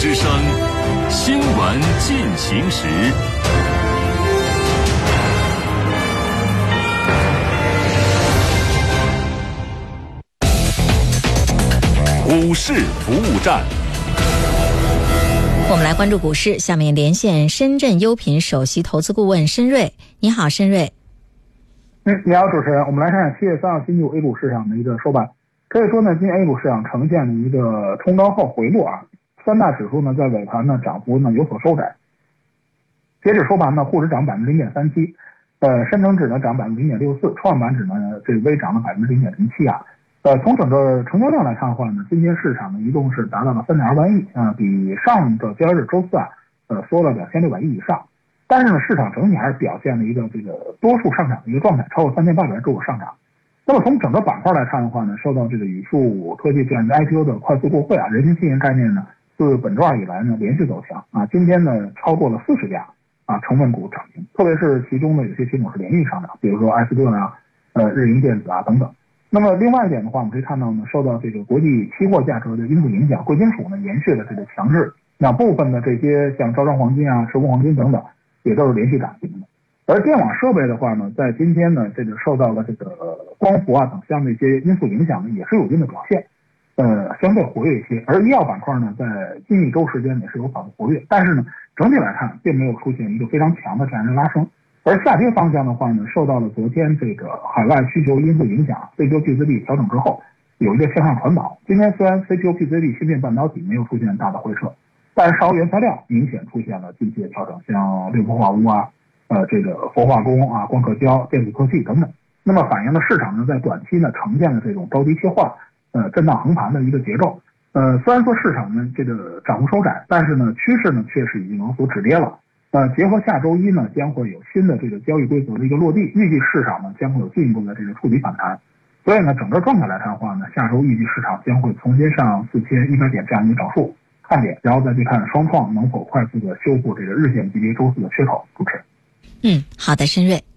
之声，新闻进行时。股市服务站， 我们来关注股市。下面连线深圳优品首席投资顾问申瑞。你好，申瑞。 你好，主持人。我们来看7月3号星期五 A 股市场的一个收盘。可以说呢，今天 A 股市场呈现了一个冲高后回落啊，三大指数呢在尾盘呢涨幅呢有所收窄。截止收盘呢，沪指涨0.37%，深成指呢涨0.64%，创业板指呢这微涨了0.07%啊。从整个成交量来看的话呢，今天市场的移动是达到了3.2万亿啊，比上个交易日周四啊，缩了2600亿以上。但是呢，市场整体还是表现了一个这个多数上涨的一个状态，超过3800只有上涨。那么从整个板块来看的话呢，受到这个宇树科技这样的 IPO 的快速过会啊，人民信银概念呢，自本周二以来呢连续走强啊，今天呢超过了40家啊成分股涨停，特别是其中呢有些品种是连续上涨，比如说艾斯顿啊、日营电子啊等等。那么另外一点的话，我们可以看到呢，受到这个国际期货价格的因素影响，贵金属呢延续了这个强势，那部分的这些像招商黄金啊、石油黄金等等，也都是连续涨停的。而电网设备的话呢，在今天呢，这个受到了这个光伏啊等相的一些因素影响呢，也是有一定的表现，相对活跃一些。而医药板块呢，在近一周时间也是有反复活跃，但是呢，整体来看并没有出现一个非常强的这样的拉升。而下跌方向的话呢，受到了昨天这个海外需求因素影响 ，CPU PCB 调整之后有一个向上传导。今天虽然 CPU PCB 芯片半导体没有出现大的回撤，但是上游原材料明显出现了近期的调整，像六氟化钨啊、这个氟化工啊、光刻胶、电子科技等等。那么反映了市场呢在短期呢呈现了这种着急切换、震荡横盘的一个节奏。虽然说市场呢这个涨幅收窄，但是呢趋势呢确实已经有所止跌了。结合下周一呢将会有新的这个交易规则的一个落地，预计市场呢将会有进一步的这个触底反弹。所以呢整个状态来看的话呢，下周预计市场将会重新上4100点这样一个整数看点，然后再去看双创能否快速的修复这个日线级别周四的缺口。主持人。 好的，申瑞。